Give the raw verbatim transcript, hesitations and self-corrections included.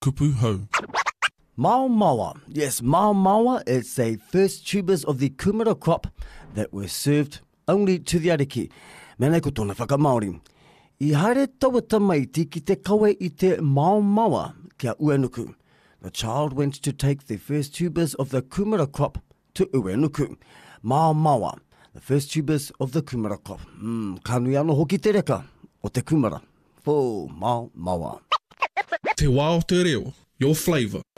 kupu hau. Mao Mawa. Yes, Mao Mawa is the first tubers of the kumara crop that were served only to the ariki. Mena ko tōna whakamaori. I haere taua tamaiti ki te kawe i te Mao Mawa kia Uenuku. The child went to take the first tubers of the kumara crop to Uenuku. Mao Mawa, the first tubers of the kumara crop. Mm, kanui ano hoki te reka o te kumara. Fō Mao Mawa. Te wā o te reo, your flavour.